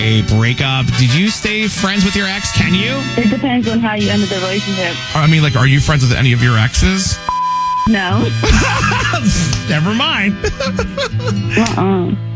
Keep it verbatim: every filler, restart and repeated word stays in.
a breakup. Did you stay friends with your ex? Can you? It depends on how you ended the relationship. I mean, like, are you friends with any of your exes? No. Never mind. Uh-uh.